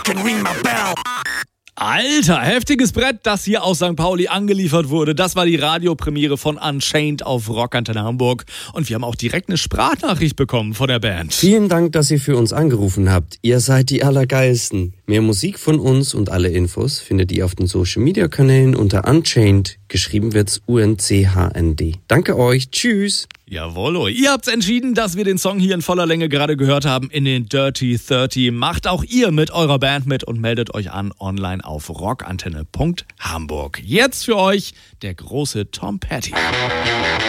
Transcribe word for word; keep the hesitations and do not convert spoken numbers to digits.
can ring my bell. Alter, heftiges Brett, das hier aus Sankt Pauli angeliefert wurde. Das war die Radiopremiere von Unchained auf Rockantenne Hamburg. Und wir haben auch direkt eine Sprachnachricht bekommen von der Band. Vielen Dank, dass ihr für uns angerufen habt. Ihr seid die Allergeilsten. Mehr Musik von uns und alle Infos findet ihr auf den Social-Media-Kanälen unter Unchained. Geschrieben wird's U N C H N D. Danke euch. Tschüss. Jawollo, ihr habt's entschieden, dass wir den Song hier in voller Länge gerade gehört haben in den Dirty dreißig. Macht auch ihr mit eurer Band mit und meldet euch an online auf rockantenne punkt hamburg. Jetzt für euch der große Tom Petty.